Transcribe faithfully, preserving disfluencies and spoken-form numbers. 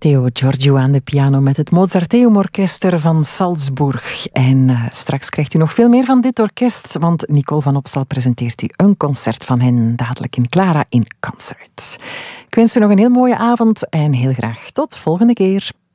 Theo Giorgio aan de piano met het Mozarteum Orkester van Salzburg. En uh, straks krijgt u nog veel meer van dit orkest, want Nicole van Opstal presenteert u een concert van hen dadelijk in Clara in Concert. Ik wens u nog een heel mooie avond en heel graag tot volgende keer.